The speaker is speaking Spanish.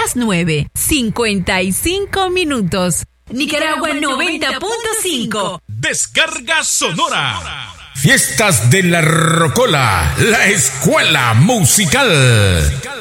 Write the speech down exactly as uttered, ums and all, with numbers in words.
las nueve, cincuenta y cinco minutos. Nicaragua noventa punto cinco. Descarga Sonora. Fiestas de la Rocola, la escuela musical.